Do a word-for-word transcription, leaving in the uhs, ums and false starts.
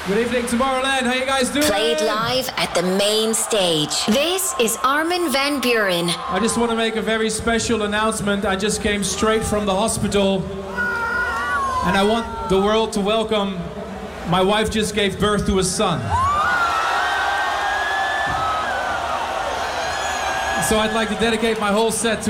Good evening, Tomorrowland. How you guys doing? Played live at the main stage. This is Armin van Buuren. I just want to make a very special announcement. I just came straight from the hospital, and I want the world to welcome my wife just gave birth to a son. So I'd like to dedicate my whole set to